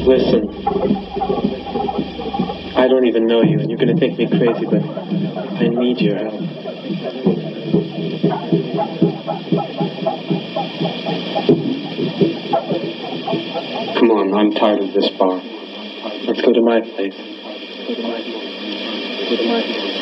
Listen, I don't even know you, and you're gonna think me crazy, but I need your help. Come on, I'm tired of this bar. Let's go to my place.